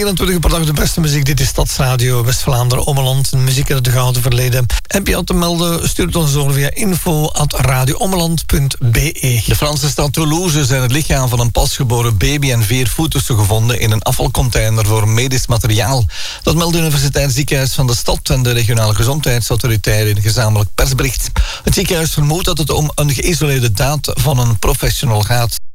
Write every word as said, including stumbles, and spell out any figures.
eenentwintig per dag de beste muziek. Dit is Stadsradio West-Vlaanderen, Ommeland. Muziek uit het gouden verleden. Heb je al te melden? Stuur het ons door via info at radioommeland punt be. De Franse stad Toulouse zijn het lichaam van een pasgeboren baby en vier foetussen gevonden in een afvalcontainer voor medisch materiaal. Dat meldt het Universiteitsziekenhuis van de stad en de regionale gezondheidsautoriteit in een gezamenlijk persbericht. Het ziekenhuis vermoedt dat het om een geïsoleerde daad van een professional gaat.